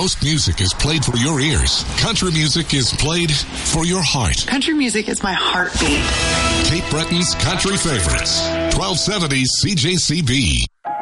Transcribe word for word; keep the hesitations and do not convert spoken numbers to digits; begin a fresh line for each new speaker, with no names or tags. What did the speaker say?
most music is played for your ears, country music is played for your heart.
Country music is my heartbeat.
Cape Breton's Country Favorites, twelve seventy C J C B.